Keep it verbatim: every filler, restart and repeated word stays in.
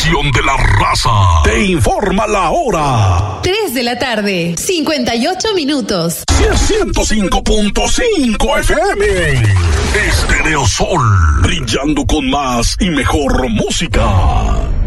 estación de la raza. Te informa la hora. tres de la tarde, cincuenta y ocho minutos. ciento cinco punto cinco F M. Stereo Sol, brillando con más y mejor música.